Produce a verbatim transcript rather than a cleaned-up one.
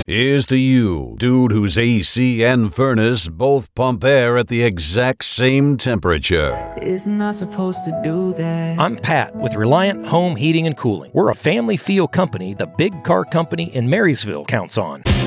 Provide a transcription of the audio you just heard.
Here's to you, dude whose A C and furnace both pump air at the exact same temperature. It's not supposed to do that. I'm Pat with Reliant Home Heating and Cooling. We're a family feel company the big car company in Marysville counts on.